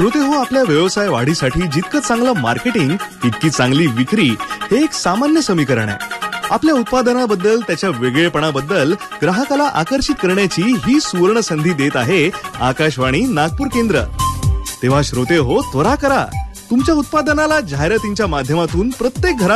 श्रोते हो, आपल्या व्यवसाय वाढीसाठी जितकं चांगलं मार्केटिंग तितकी चांगली विक्री हे एक सामान्य समीकरण आहे. आपल्या उत्पादनाबद्दल, त्याच्या वेगळेपणाबद्दल ग्राहकाला आकर्षित करण्याची ही सुवर्ण संधी देत आहे आकाशवाणी नागपूर केंद्र. तेव्हा श्रोते हो, त्वरा करा, तुमच्या उत्पादनाला जाहिरातींच्या माध्यमातून प्रत्येक घरात